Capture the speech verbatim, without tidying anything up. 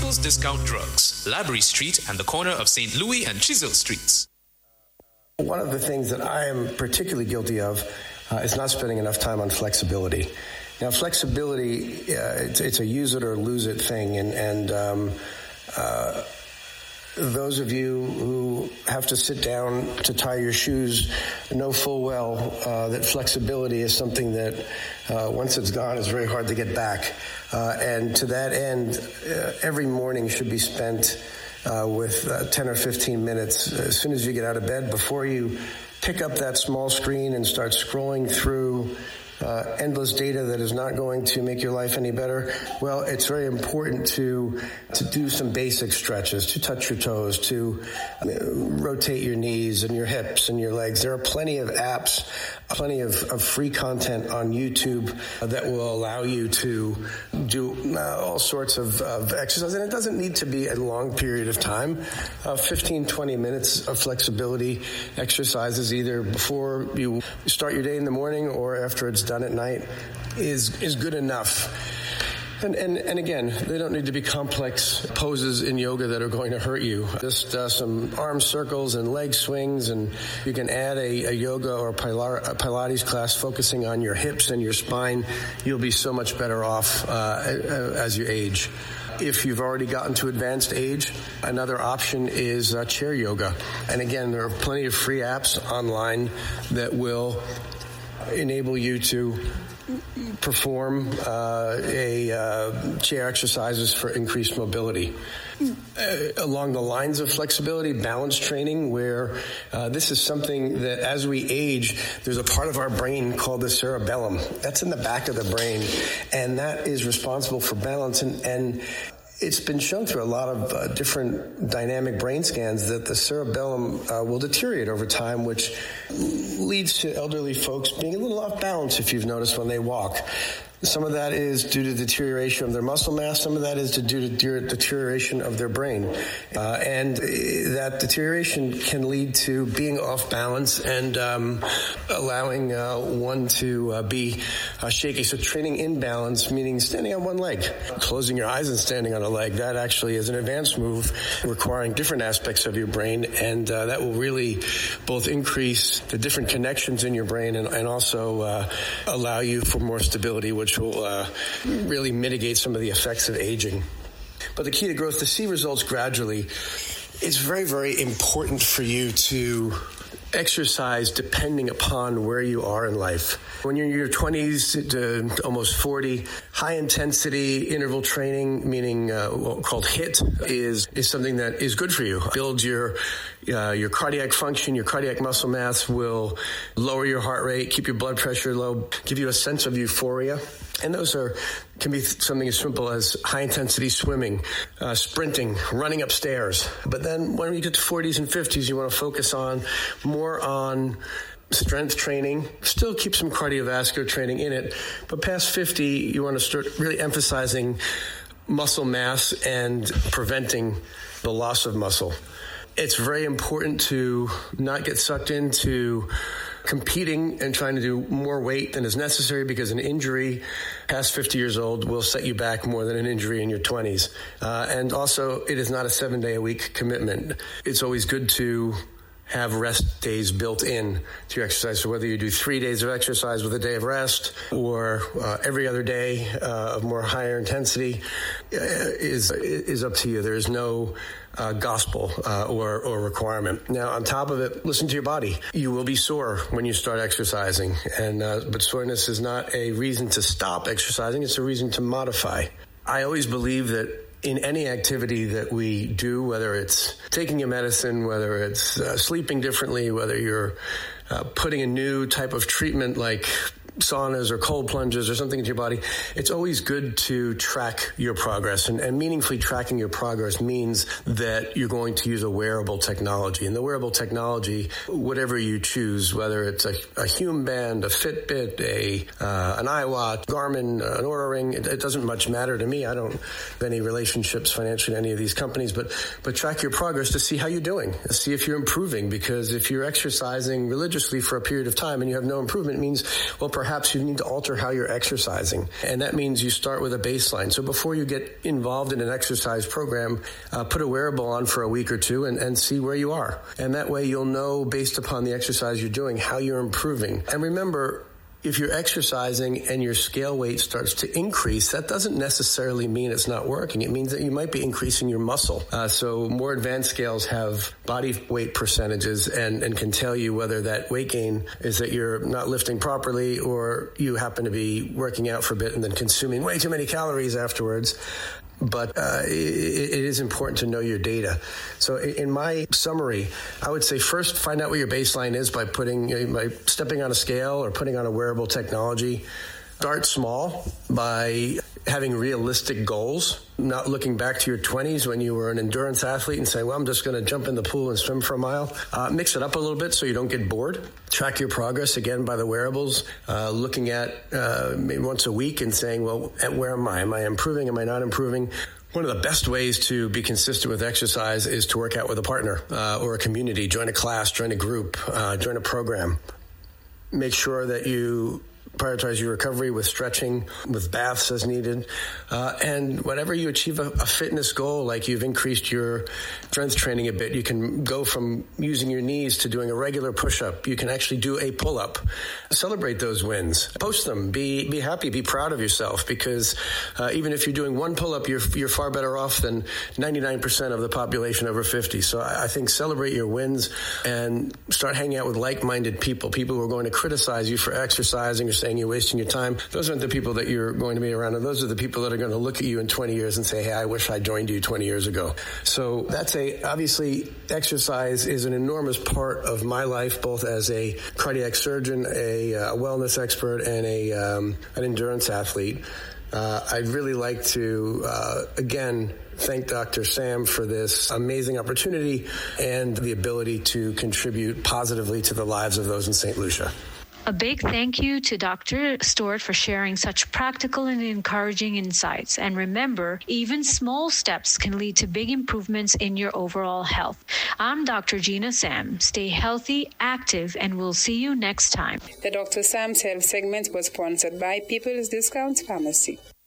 People's Discount Drugs, Laborie Street and the corner of Saint Louis and Chisel Streets. One of the things that I am particularly guilty of uh, is not spending enough time on flexibility. Now, flexibility, uh, it's, it's a use it or lose it thing, and, and um, uh, those of you who have to sit down to tie your shoes know full well uh, that flexibility is something that uh, once it's gone is very hard to get back. Uh, and to that end, uh, every morning should be spent uh, with uh, ten or fifteen minutes as soon as you get out of bed, before you pick up that small screen and start scrolling through Uh, endless data that is not going to make your life any better. Well, it's very important to to do some basic stretches, to touch your toes, to uh, rotate your knees and your hips and your legs. There are plenty of apps, plenty of, of free content on YouTube uh, that will allow you to do uh, all sorts of, of exercise. And it doesn't need to be a long period of time. Uh, fifteen, twenty minutes of flexibility exercises, either before you start your day in the morning or after it's done done at night, is is good enough. And, and and again, they don't need to be complex poses in yoga that are going to hurt you. Just uh, some arm circles and leg swings, and you can add a, a yoga or a Pilates class focusing on your hips and your spine. You'll be so much better off uh, as you age. If you've already gotten to advanced age, another option is uh, chair yoga. And again, there are plenty of free apps online that will enable you to perform uh, a uh, chair exercises for increased mobility. Uh, along the lines of flexibility, balance training, where uh, this is something that as we age, there's a part of our brain called the cerebellum. That's in the back of the brain, and that is responsible for balance. And, and it's been shown through a lot of uh, different dynamic brain scans that the cerebellum uh, will deteriorate over time, which leads to elderly folks being a little off balance, if you've noticed, when they walk. Some of that is due to deterioration of their muscle mass. Some of that is due to deterioration of their brain. Uh, and that deterioration can lead to being off balance and um, allowing uh, one to uh, be uh, shaky. So training in balance, meaning standing on one leg, closing your eyes and standing on a leg, that actually is an advanced move requiring different aspects of your brain. And uh, that will really both increase the different connections in your brain and, and also uh, allow you for more stability, which will uh, really mitigate some of the effects of aging. But the key to growth, to see results gradually, it's very, very important for you to exercise depending upon where you are in life. When you're in your twenties to almost forty, high intensity interval training, meaning uh, called HIIT, is is something that is good for you. Builds your uh, your cardiac function, your cardiac muscle mass, will lower your heart rate, keep your blood pressure low, give you a sense of euphoria. And those are can be something as simple as high-intensity swimming, uh, sprinting, running upstairs. But then when you get to forties and fifties, you want to focus on more on strength training, still keep some cardiovascular training in it. But past fifty, you want to start really emphasizing muscle mass and preventing the loss of muscle. It's very important to not get sucked into competing and trying to do more weight than is necessary, because an injury past fifty years old will set you back more than an injury in your twenties. Uh, and also, it is not a seven-day-a-week commitment. It's always good to have rest days built in to your exercise. So whether you do three days of exercise with a day of rest, or uh, every other day uh, of more higher intensity, uh, is is up to you. There is no uh, gospel uh, or, or requirement. Now, on top of it, listen to your body. You will be sore when you start exercising, and uh, but soreness is not a reason to stop exercising. It's a reason to modify. I always believe that in any activity that we do, whether it's taking a medicine, whether it's uh, sleeping differently, whether you're uh, putting a new type of treatment like saunas or cold plunges or something into your body, it's always good to track your progress. And, and meaningfully tracking your progress means that you're going to use a wearable technology. And the wearable technology, whatever you choose, whether it's a, a Hume Band, a Fitbit, a uh, an iWatch, Garmin, an Oura Ring, it, it doesn't much matter to me. I don't have any relationships financially to any of these companies, but but track your progress to see how you're doing, to see if you're improving. Because if you're exercising religiously for a period of time and you have no improvement, it means, well, perhaps perhaps you need to alter how you're exercising. And that means you start with a baseline. So before you get involved in an exercise program, uh, put a wearable on for a week or two and, and see where you are. And that way you'll know, based upon the exercise you're doing, how you're improving. And remember, if you're exercising and your scale weight starts to increase, that doesn't necessarily mean it's not working. It means that you might be increasing your muscle. Uh, so more advanced scales have body weight percentages and, and can tell you whether that weight gain is that you're not lifting properly or you happen to be working out for a bit and then consuming way too many calories afterwards. But uh, it, it is important to know your data. So in my summary, I would say first find out what your baseline is by putting, by stepping on a scale or putting on a wearable technology. Start small by having realistic goals, not looking back to your twenties when you were an endurance athlete and say, well, I'm just going to jump in the pool and swim for a mile. Uh, mix it up a little bit so you don't get bored. Track your progress, again, by the wearables, uh, looking at uh, maybe once a week and saying, well, where am I? Am I improving? Am I not improving? One of the best ways to be consistent with exercise is to work out with a partner uh, or a community. Join a class, join a group, uh, join a program. Make sure that you prioritize your recovery with stretching, with baths as needed. Uh, and whenever you achieve a, a fitness goal, like you've increased your strength training a bit, you can go from using your knees to doing a regular push-up. You can actually do a pull-up. Celebrate those wins. Post them. Be be happy. Be proud of yourself, because uh, even if you're doing one pull-up, you're you're far better off than ninety-nine percent of the population over fifty. So I, I think celebrate your wins and start hanging out with like-minded people, people who are going to criticize you for exercising or saying you're wasting your time. Those aren't the people that you're going to be around, and those are the people that are going to look at you in twenty years and say, hey, I wish I joined you twenty years ago. So that's a, obviously, exercise is an enormous part of my life, both as a cardiac surgeon, a, a wellness expert, and a um, an endurance athlete. Uh, I'd really like to, uh, again, thank Doctor Sam for this amazing opportunity and the ability to contribute positively to the lives of those in Saint Lucia. A big thank you to Doctor Stewart for sharing such practical and encouraging insights. And remember, even small steps can lead to big improvements in your overall health. I'm Doctor Gina Sam. Stay healthy, active, and we'll see you next time. The Doctor Sam's Health segment was sponsored by People's Discount Pharmacy.